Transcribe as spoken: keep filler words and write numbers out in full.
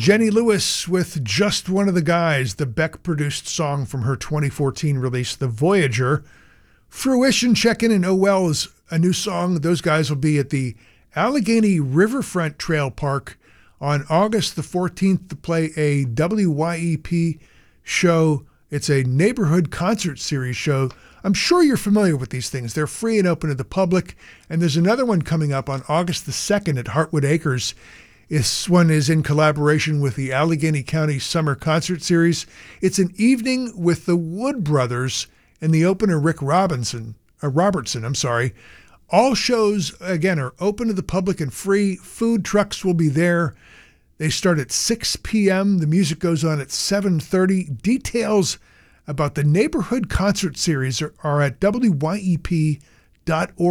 Jenny Lewis with Just One of the Guys, the Beck-produced song from her twenty fourteen release, The Voyager. Fruition check-in and Oh Well is a new song. Those guys will be at the Allegheny Riverfront Trail Park on August the fourteenth to play a W Y E P show. It's a neighborhood concert series show. I'm sure you're familiar with these things. They're free and open to the public. And there's another one coming up on August the second at Heartwood Acres. This one is in collaboration with the Allegheny County Summer Concert Series. It's an evening with the Wood Brothers and the opener Rick Robinson, uh, Robertson, I'm sorry. All shows, again, are open to the public and free. Food trucks will be there. They start at six p.m. The music goes on at seven thirty. Details about the Neighborhood Concert Series are, are at W Y E P dot org.